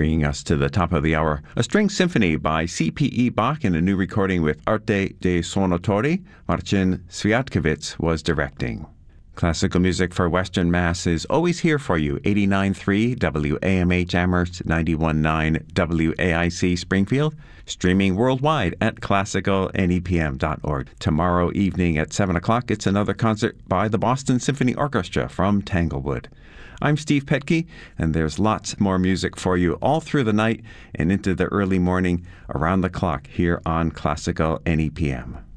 Bringing us to the top of the hour, a string symphony by C.P.E. Bach in a new recording with Arte dei Suonatori. Marcin Sviatkiewicz was directing. Classical music for Western Mass is always here for you. 89.3 WAMH Amherst, 91.9 WAIC Springfield, streaming worldwide at classicalnepm.org. Tomorrow evening at 7 o'clock, it's another concert by the Boston Symphony Orchestra from Tanglewood. I'm Steve Petke, and there's lots more music for you all through the night and into the early morning around the clock here on Classical NEPM.